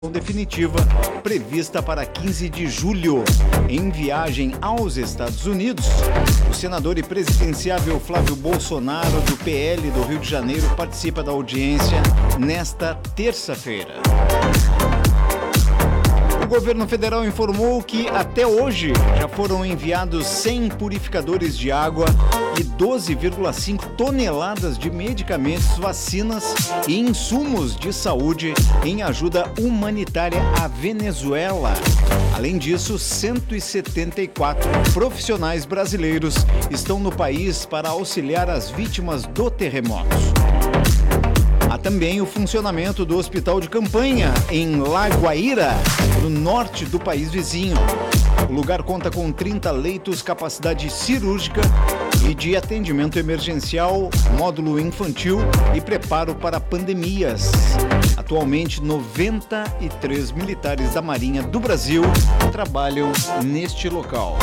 definitiva prevista para 15 de julho. Em viagem aos Estados Unidos, o senador e presidenciável Flávio Bolsonaro, do PL do Rio de Janeiro, participa da audiência nesta terça-feira. O governo federal informou que até hoje já foram enviados 100 purificadores de água e 12,5 toneladas de medicamentos, vacinas e insumos de saúde em ajuda humanitária à Venezuela. Além disso, 174 profissionais brasileiros estão no país para auxiliar as vítimas do terremoto. Há também o funcionamento do hospital de campanha em La Guaira, no norte do país vizinho. O lugar conta com 30 leitos, capacidade cirúrgica e de atendimento emergencial, módulo infantil e preparo para pandemias. Atualmente, 93 militares da Marinha do Brasil trabalham neste local.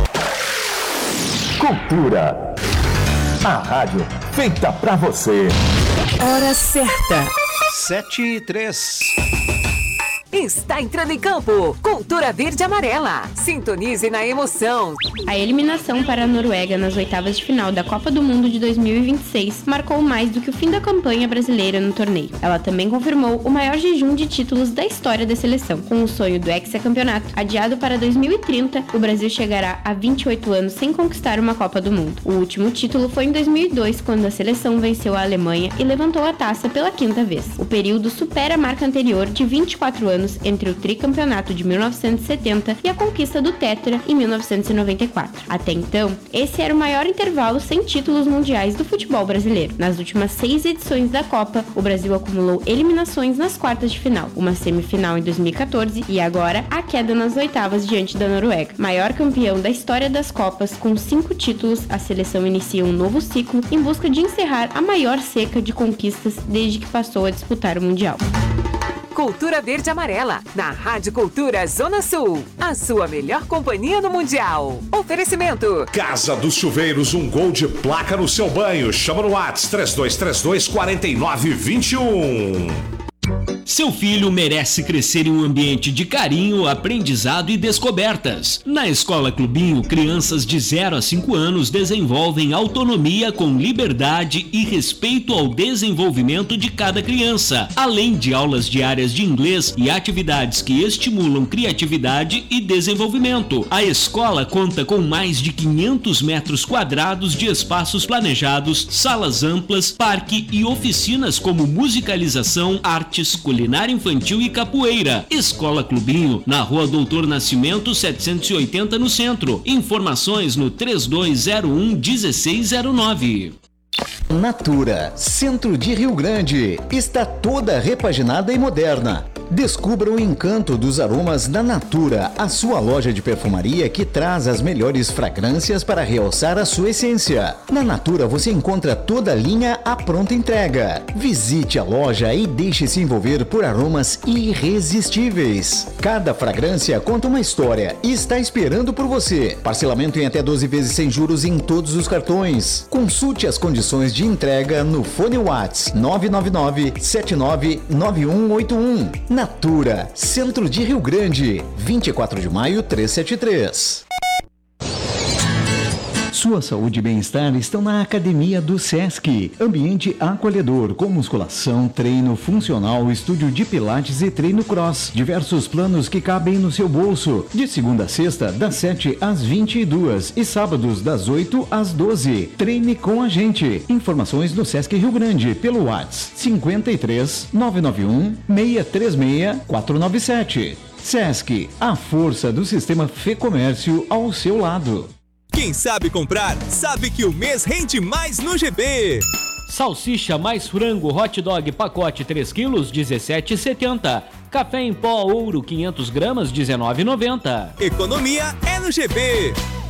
Cultura. A rádio feita pra você. Hora certa. 7h03. Está entrando em campo. Cultura Verde e Amarela. Sintonize na emoção. A eliminação para a Noruega nas oitavas de final da Copa do Mundo de 2026 marcou mais do que o fim da campanha brasileira no torneio. Ela também confirmou o maior jejum de títulos da história da seleção. Com o sonho do hexacampeonato adiado para 2030, o Brasil chegará a 28 anos sem conquistar uma Copa do Mundo. O último título foi em 2002, quando a seleção venceu a Alemanha e levantou a taça pela quinta vez. O período supera a marca anterior de 24 anos entre o tricampeonato de 1970 e a conquista do Tetra em 1994. Até então, esse era o maior intervalo sem títulos mundiais do futebol brasileiro. Nas últimas 6 edições da Copa, o Brasil acumulou eliminações nas quartas de final, uma semifinal em 2014 e agora a queda nas oitavas diante da Noruega. Maior campeão da história das Copas, com 5 títulos, a seleção inicia um novo ciclo em busca de encerrar a maior seca de conquistas desde que passou a disputar o Mundial. Cultura Verde e Amarela, na Rádio Cultura Zona Sul. A sua melhor companhia no Mundial. Oferecimento. Casa dos Chuveiros, um gol de placa no seu banho. Chama no WhatsApp 3232-4921. Seu filho merece crescer em um ambiente de carinho, aprendizado e descobertas. Na Escola Clubinho, crianças de 0 a 5 anos desenvolvem autonomia com liberdade e respeito ao desenvolvimento de cada criança, além de aulas diárias de inglês e atividades que estimulam criatividade e desenvolvimento. A escola conta com mais de 500 metros quadrados de espaços planejados, salas amplas, parque e oficinas como musicalização, artes, culinária infantil e capoeira. Escola Clubinho, na Rua Doutor Nascimento 780 no centro. Informações no 3201-1609. Natura, centro de Rio Grande, está toda repaginada e moderna. Descubra o encanto dos aromas da Natura, a sua loja de perfumaria que traz as melhores fragrâncias para realçar a sua essência. Na Natura você encontra toda a linha à pronta entrega. Visite a loja e deixe-se envolver por aromas irresistíveis. Cada fragrância conta uma história e está esperando por você. Parcelamento em até 12 vezes sem juros em todos os cartões. Consulte as condições de entrega no fone WhatsApp 999-799181. Natura, centro de Rio Grande, 24 de maio 373. Sua saúde e bem-estar estão na Academia do Sesc. Ambiente acolhedor, com musculação, treino funcional, estúdio de pilates e treino cross. Diversos planos que cabem no seu bolso. De segunda a sexta, das 7 às 22 e sábados, das 8 às 12. Treine com a gente. Informações no Sesc Rio Grande, pelo WhatsApp 53 991 636 497. Sesc, a força do sistema Fê Comércio ao seu lado. Quem sabe comprar, sabe que o mês rende mais no GB. Salsicha mais frango hot dog pacote 3 quilos, R$ 17,70. Café em pó ouro 500 gramas, R$ 19,90. Economia é no GB.